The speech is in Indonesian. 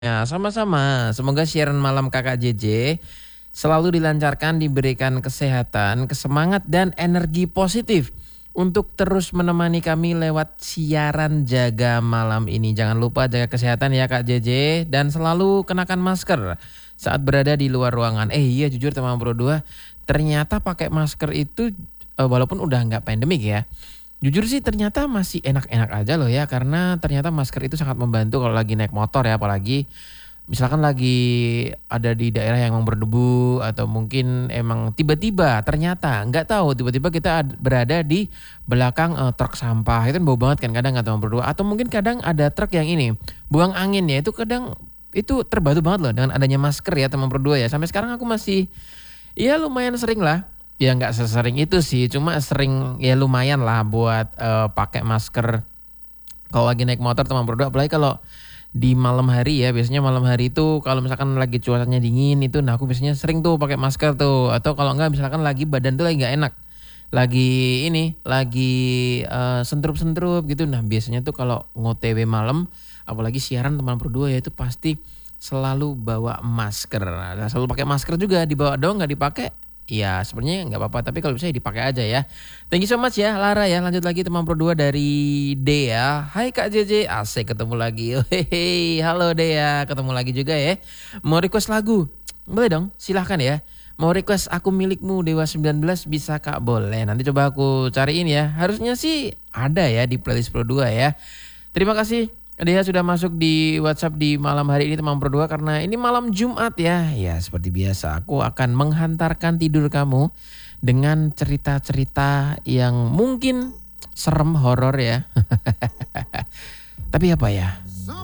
Ya, sama-sama. Semoga siaran malam Kakak JJ selalu dilancarkan, diberikan kesehatan, kesemangat, dan energi positif untuk terus menemani kami lewat siaran jaga malam ini. Jangan lupa jaga kesehatan ya Kak JJ dan selalu kenakan masker saat berada di luar ruangan. Iya jujur teman Pro 2, ternyata pakai masker itu walaupun udah nggak pandemik ya. Jujur sih ternyata masih enak-enak aja loh ya, karena ternyata masker itu sangat membantu kalau lagi naik motor ya, apalagi misalkan lagi ada di daerah yang emang berdebu atau mungkin emang tiba-tiba ternyata nggak tahu tiba-tiba kita berada di belakang truk sampah, itu kan bau banget kan kadang atau berdua, atau mungkin kadang ada truk yang ini buang angin ya, itu kadang itu terbantu banget loh dengan adanya masker ya teman berdua ya. Sampai sekarang aku masih ya lumayan sering lah. Ya nggak sesering itu sih, cuma sering ya lumayan lah buat pakai masker kalau lagi naik motor teman berdua. Apalagi kalau di malam hari ya, biasanya malam hari itu kalau misalkan lagi cuacanya dingin itu, nah aku biasanya sering tuh pakai masker tuh. Atau kalau enggak misalkan lagi badan tuh lagi nggak enak, lagi ini, lagi sentrup-sentrup gitu. Nah biasanya tuh kalau ngotw malam, apalagi siaran teman berdua ya itu pasti selalu bawa masker. Nah, selalu pakai masker juga, dibawa dong nggak dipakai. Ya sebenarnya nggak apa-apa, tapi kalau bisa ya dipakai aja ya. Thank you so much ya Lara ya. Lanjut lagi teman Pro 2 dari Dea. Hai Kak JJ, asik ketemu lagi. Hehehe, halo Dea, ketemu lagi juga ya. Mau request lagu? Boleh dong, silahkan ya. Mau request Aku Milikmu Dewa 19 bisa Kak? Boleh, nanti coba aku cariin ya. Harusnya sih ada ya di playlist Pro 2 ya. Terima kasih Dea sudah masuk di WhatsApp di malam hari ini teman berdua, karena ini malam Jumat ya. Ya seperti biasa aku akan menghantarkan tidur kamu dengan cerita-cerita yang mungkin serem, horor ya. Tapi apa ya?